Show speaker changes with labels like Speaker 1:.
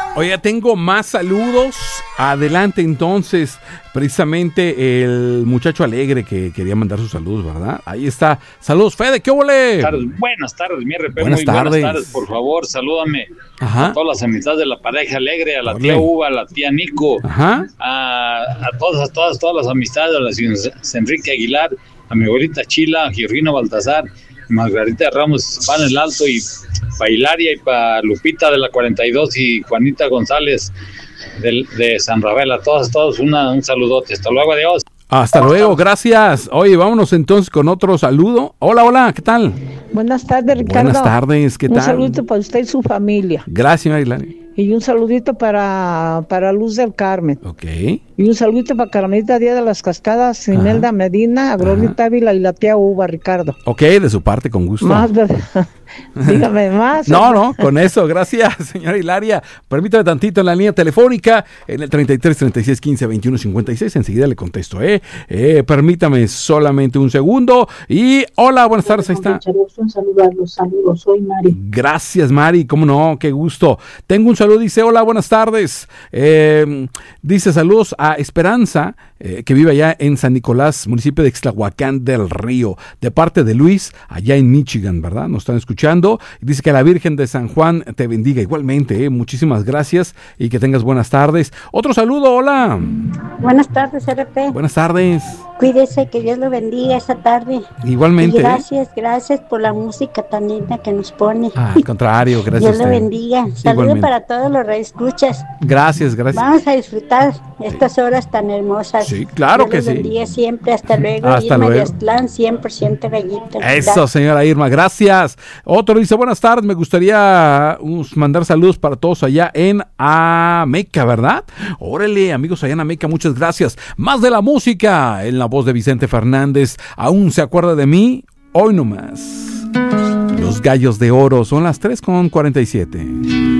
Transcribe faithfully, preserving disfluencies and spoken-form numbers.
Speaker 1: Oye, tengo más saludos. Adelante entonces, precisamente el muchacho alegre que quería mandar sus saludos, ¿verdad? Ahí está. Saludos, Fede, ¿qué ole?
Speaker 2: Buenas tardes, mi R P.
Speaker 1: Buenas
Speaker 2: muy
Speaker 1: tardes.
Speaker 2: buenas tardes. Por favor, salúdame
Speaker 1: Ajá.
Speaker 2: a todas las amistades de la pareja alegre, a la
Speaker 1: Ole.
Speaker 2: tía Uva, a la tía Nico,
Speaker 1: Ajá.
Speaker 2: a, a todas, a todas, todas las amistades, a la señora Enrique Aguilar, a mi abuelita Chila, a Georgina Baltasar, Margarita Ramos, Pan el Alto y para Hilaria y para Lupita de la cuarenta y dos y Juanita González de, de San Rafael. A todos, todos una, un saludote. Hasta luego, adiós.
Speaker 1: Hasta luego, gracias. Oye, vámonos entonces con otro saludo. Hola, hola, ¿qué tal?
Speaker 3: Buenas tardes, Ricardo.
Speaker 1: Buenas tardes, ¿qué
Speaker 3: Un
Speaker 1: tal?
Speaker 3: saludito para usted y su familia.
Speaker 1: Gracias, Marilani.
Speaker 3: Y un saludito para, para Luz del Carmen.
Speaker 1: Ok.
Speaker 3: Y un saludito para Caramelita Díaz de las Cascadas, Imelda Medina, a Glorita Ávila y la tía Uva, Ricardo.
Speaker 1: Ok, de su parte, con gusto.
Speaker 3: Más, ¿verdad? Dígame más.
Speaker 1: No, no, con eso, gracias, señora Hilaria. Permítame tantito en la línea telefónica, en el treinta y tres, treinta y seis, quince, veintiuno, cincuenta y seis, enseguida le contesto, ¿eh? eh permítame solamente un segundo. Y hola, buenas tardes, ahí está.
Speaker 4: Un saludo a los saludos, soy Mari.
Speaker 1: Gracias, Mari, cómo no, qué gusto. Tengo un saludo, dice, hola, buenas tardes. Eh, dice, saludos a Esperanza, eh, que vive allá en San Nicolás, municipio de Ixtlahuacán del Río, de parte de Luis, allá en Michigan, ¿verdad? Nos están escuchando. Dice que la Virgen de San Juan te bendiga igualmente, ¿eh? Muchísimas gracias y que tengas buenas tardes. Otro saludo, hola.
Speaker 4: Buenas tardes, R P.
Speaker 1: Buenas tardes.
Speaker 4: Cuídese, que Dios lo bendiga esta tarde.
Speaker 1: Igualmente.
Speaker 4: Y gracias, ¿eh? gracias por la música tan linda que nos pone.
Speaker 1: Ah, al contrario, gracias.
Speaker 4: Dios lo bendiga. Saludos para todos los radioescuchas.
Speaker 1: Gracias, gracias.
Speaker 4: Vamos a disfrutar estas sí. horas tan hermosas.
Speaker 1: Sí, claro
Speaker 4: Dios
Speaker 1: que
Speaker 4: los
Speaker 1: sí.
Speaker 4: bendiga siempre. Hasta luego.
Speaker 1: Hasta
Speaker 4: Irma
Speaker 1: luego.
Speaker 4: Díaz-Tlán, cien por ciento gallito.
Speaker 1: Eso,
Speaker 4: Gracias.
Speaker 1: señora Irma, gracias. Otro dice, buenas tardes, me gustaría uh, mandar saludos para todos allá en Ameca, ¿verdad? Órale, amigos allá en Ameca, muchas gracias. Más de la música, en la voz de Vicente Fernández. ¿Aún se acuerda de mí? Hoy nomás. Los Gallos de Oro, son las tres con cuarenta y siete.